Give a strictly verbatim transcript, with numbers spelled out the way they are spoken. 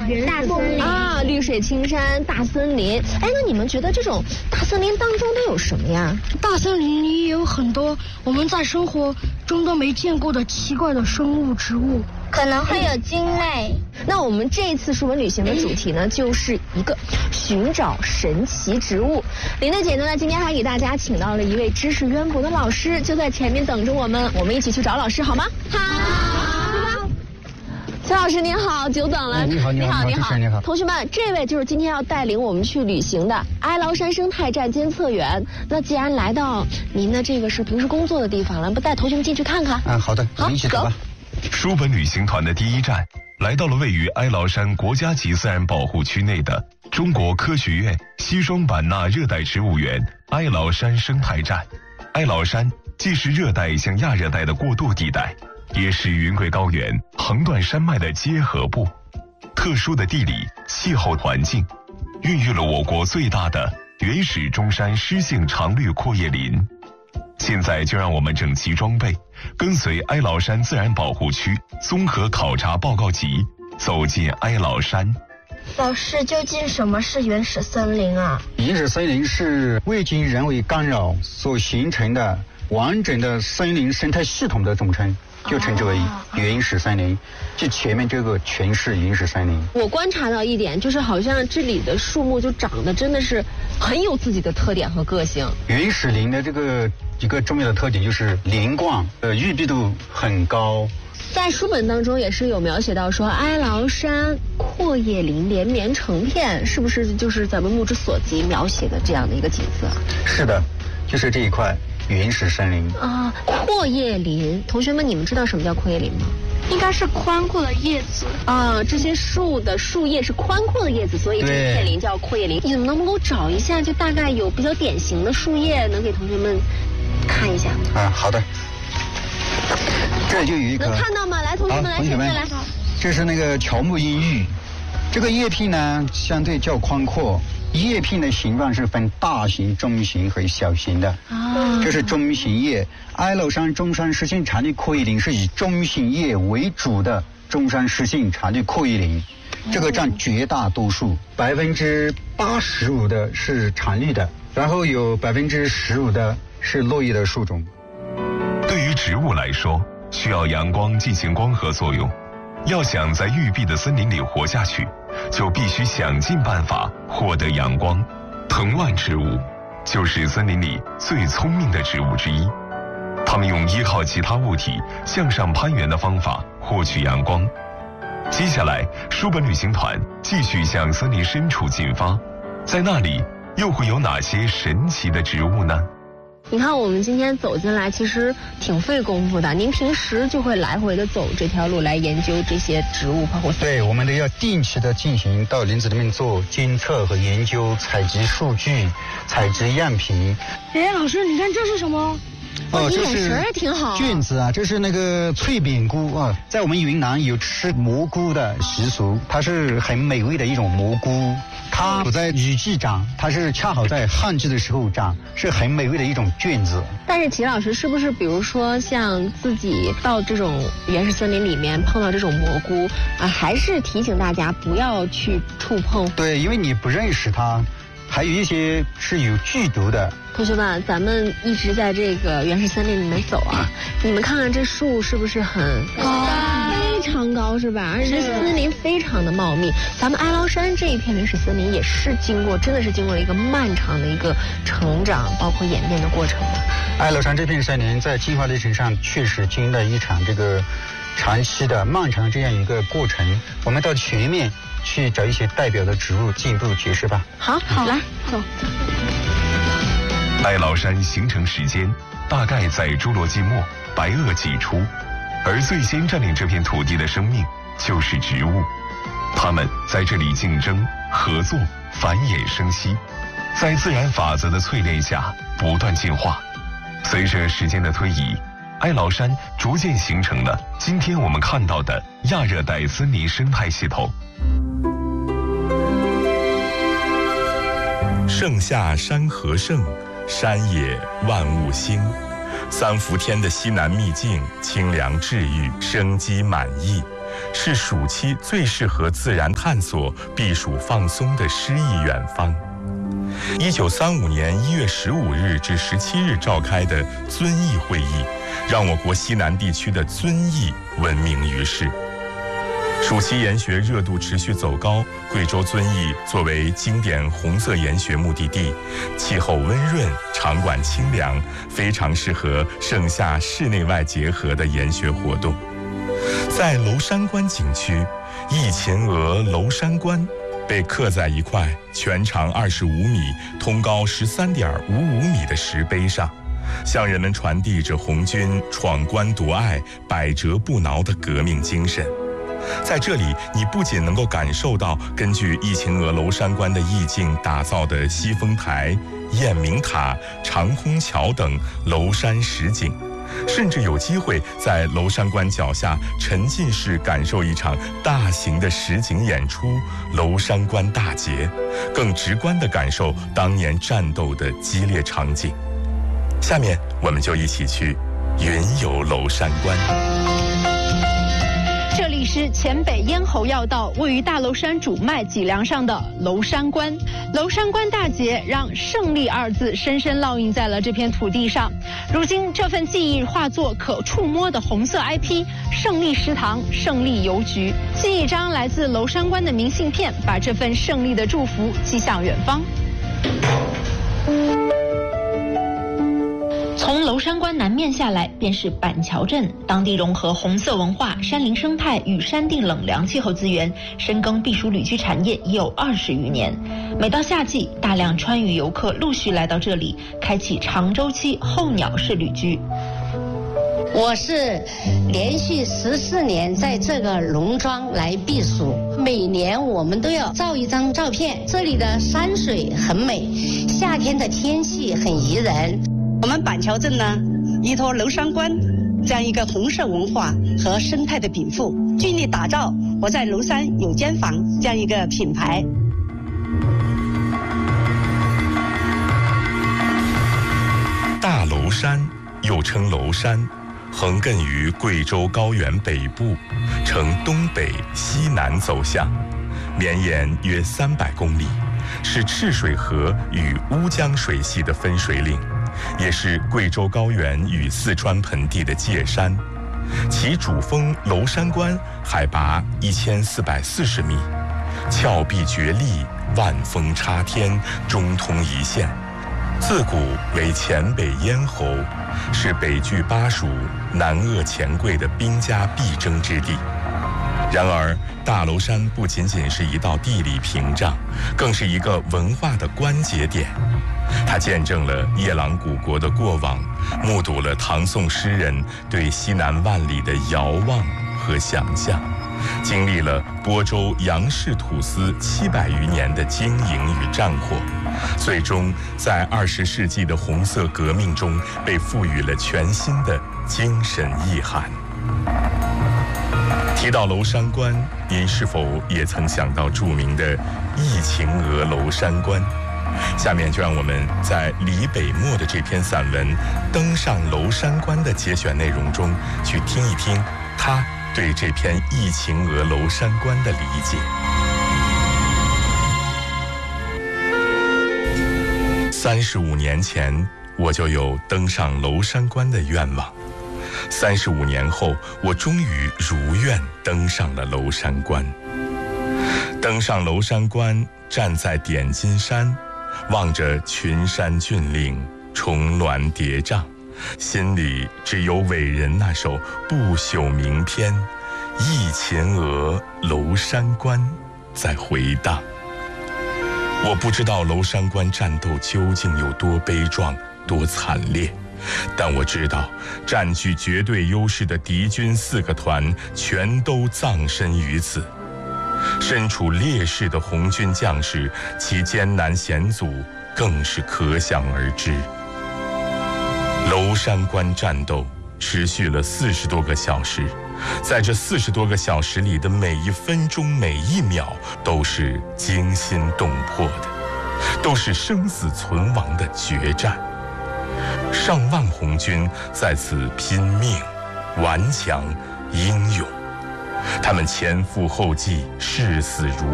大森林啊，绿水青山、大森林。哎，那你们觉得这种大森林当中都有什么呀？ 大森林里也有很多我们在生活中都没见过的奇怪的生物植物， 可能会有菌类。 那我们这一次书本旅行的主题呢，就是一个寻找神奇植物。林队姐呢，今天还给大家请到了一位知识渊博的老师，就在前面等着我们，我们一起去找老师好吗？好。崔老师您好，久等了。 哎、你好，你好， 你好， 主持人你好。 同学们，这位就是今天要带领我们去旅行的哀牢山生态站监测员。那既然来到您的这个是平时工作的地方了，不带同学们进去看看？ 嗯，好的， 好， 一起走吧。 书本旅行团的第一站来到了位于哀牢山国家级自然保护区内的中国科学院西双版纳热带植物园哀牢山生态站。哀牢山既是热带向亚热带的过渡地带，也是云贵高原横断山脉的结合部。特殊的地理气候环境孕育了我国最大的原始中山湿性常绿阔叶林。现在就让我们整齐装备，跟随哀牢山自然保护区综合考察报告集，走进哀牢山。 老师，究竟什么是原始森林啊？ 原始森林是未经人为干扰所形成的完整的森林生态系统的总称，就称之为原始森林，就前面这个全是原始森林。 我观察到一点，就是好像这里的树木就长得真的是很有自己的特点和个性。 原始林的这个一个重要的特点就是连贯，呃，郁闭度很高。 在书本当中也是有描写到说，哀牢山阔叶林连绵成片，是不是就是咱们目之所及描写的这样的一个景色？ 是的，就是这一块原始森林啊。阔叶林，同学们，你们知道什么叫阔叶林吗？ 应该是宽阔的叶子啊，这些树的树叶是宽阔的叶子，所以这片林叫阔叶林。你们能不能够找一下，就大概有比较典型的树叶，能给同学们看一下吗？ 啊，好的。这就有一棵， 能看到吗？来，同学们来，前面来。 这是那个乔木阴郁，这个叶片呢相对较宽阔，叶片的形状是分大型、中型和小型的。啊，这是中型叶。哀牢山中山湿性常绿阔叶林是以中型叶为主的中山湿性常绿阔叶林，这个占绝大多数，百分之八十五的是常绿的，然后有百分之十五的是落叶的树种。 对于植物来说，需要阳光进行光合作用。要想在郁闭的森林里活下去，就必须想尽办法获得阳光。藤蔓植物就是森林里最聪明的植物之一，它们用依靠其他物体向上攀援的方法获取阳光。接下来，书本旅行团继续向森林深处进发，在那里又会有哪些神奇的植物呢？ 你看我们今天走进来其实挺费功夫的，您平时就会来回的走这条路来研究这些植物包括。 对，我们都要定期的进行到林子里面做监测和研究，采集数据，采集样品。 哎，老师你看这是什么？ 哦，这是眼神也挺好。 菌子啊，这是那个脆扁菇啊，在我们云南有吃蘑菇的习俗，它是很美味的一种蘑菇。它不在雨季长，它是恰好在旱季的时候长，是很美味的一种菌子。 但是齐老师是不是比如说像自己到这种原始森林里面碰到这种蘑菇啊，还是提醒大家不要去触碰？ 对，因为你不认识它，还有一些是有剧毒的。 同学们，咱们一直在这个原始森林里面走啊，你们看看这树是不是很高？非常高是吧？而且森林非常的茂密。咱们哀牢山这一片原始森林也是经过，真的是经过了一个漫长的一个成长，包括演变的过程的。 哀牢山这片森林在进化历程上确实经历了一场这个长期的漫长的这样一个过程。我们到前面去找一些代表的植物进一步解释吧。 好，好，来，走。 哀牢山形成时间大概在侏罗纪末白垩纪初，而最先占领这片土地的生命就是植物，它们在这里竞争、合作、繁衍生息，在自然法则的淬炼下不断进化。随着时间的推移，哀牢山逐渐形成了今天我们看到的亚热带森林生态系统。 盛夏山河盛，山野万物兴。三伏天的西南秘境，清凉治愈，生机满溢。 是暑期最适合自然探索、避暑放松的诗意远方。一九三五年一月十五日至十七日召开的遵义会议，让我国西南地区的遵义闻名于世。暑期研学热度持续走高，贵州遵义作为经典红色研学目的地，气候温润，场馆清凉，非常适合盛夏室内外结合的研学活动。在娄山关景区，忆秦娥娄山关被刻在一块全长二十五米、通高十三点五五米的石碑上，向人们传递着红军闯关夺隘、百折不挠的革命精神。在这里，你不仅能够感受到根据忆秦娥娄山关的意境打造的西峰台、雁鸣塔、长空桥等娄山实景，甚至有机会在娄山关脚下沉浸式感受一场大型的实景演出——娄山关大捷，更直观地感受当年战斗的激烈场景。下面，我们就一起去云游娄山关。 这里是黔北咽喉要道，位于大娄山主脉脊梁上的娄山关。娄山关大捷让胜利二字深深烙印在了这片土地上。如今这份记忆化作可触摸的红色 I P， 胜利食堂、胜利邮局，寄一张来自娄山关的明信片，把这份胜利的祝福寄向远方。从娄山关南面下来，便是板桥镇，当地融合红色文化、山林生态与山地冷凉气候资源，深耕避暑旅居产业已有二十余年。每到夏季，大量川渝游客陆续来到这里，开启长周期候鸟式旅居。 我是连续十四年在这个农庄来避暑，每年我们都要照一张照片。这里的山水很美，夏天的天气很宜人。 我们板桥镇呢，依托娄山关这样一个红色文化和生态的禀赋，尽力打造我在娄山有间房这样一个品牌。 大娄山又称娄山，横亘于贵州高原北部，呈东北西南走向，绵延约三百公里，是赤水河与乌江水系的分水岭，也是贵州高原与四川盆地的界山。其主峰娄山关海拔一千四百四十米，峭壁绝壁，万峰插天，中通一线。自古为黔北咽喉，是北拒巴蜀、南扼黔贵的兵家必争之地。然而，大娄山不仅仅是一道地理屏障，更是一个文化的关节点。它见证了夜郎古国的过往，目睹了唐宋诗人对西南万里的遥望和想象，经历了播州杨氏土司七百余年的经营与战火，最终在二十世纪的红色革命中被赋予了全新的精神意涵。提到娄山关，您是否也曾想到著名的忆秦娥娄山关？下面就让我们在李北漠的这篇散文《登上娄山关》的节选内容中，去听一听他对这篇忆秦娥娄山关的理解。三十五年前，我就有登上娄山关的愿望。三十五年后，我终于如愿登上了娄山关。登上娄山关，站在点金山，望着群山峻岭，重峦叠嶂，心里只有伟人那首不朽名篇《忆秦娥娄山关》在回荡。我不知道娄山关战斗究竟有多悲壮、多惨烈，但我知道占据绝对优势的敌军四个团全都葬身于此。身处劣势的红军将士，其艰难险阻更是可想而知。娄山关战斗持续了四十多个小时，在这四十多个小时里的每一分钟每一秒都是惊心动魄的，都是生死存亡的决战。上万红军在此拼命、顽强、英勇。 他们前赴后继，视死如